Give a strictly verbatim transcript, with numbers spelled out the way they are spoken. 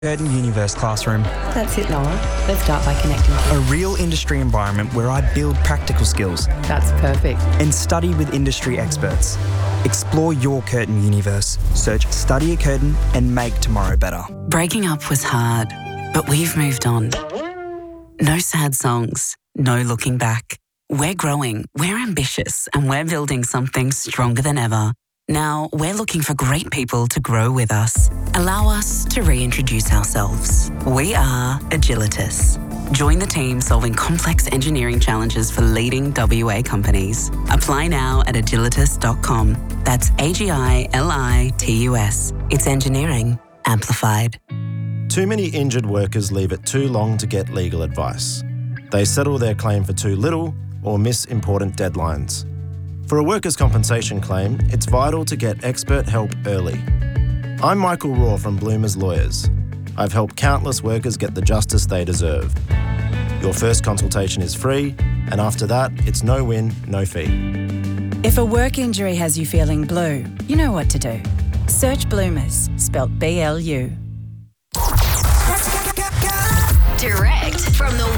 Curtin Universe classroom. That's it, Noah. Let's start by connecting. A real industry environment where I build practical skills. That's perfect. And study with industry experts. Explore your Curtin Universe. Search Study at Curtin and make tomorrow better. Breaking up was hard, but we've moved on. No sad songs, no looking back. We're growing, we're ambitious, and we're building something stronger than ever. Now, we're looking for great people to grow with us. Allow us to reintroduce ourselves. We are Agilitas. Join the team solving complex engineering challenges for leading W A companies. Apply now at agilitas dot com. That's A G I L I T U S. It's engineering amplified. Too many injured workers leave it too long to get legal advice. They settle their claim for too little or miss important deadlines. For a workers' compensation claim, it's vital to get expert help early. I'm Michael Raw from Bloomers Lawyers. I've helped countless workers get the justice they deserve. Your first consultation is free, and after that, it's no win, no fee. If a work injury has you feeling blue, you know what to do. Search Bloomers, spelt B L U. Direct from the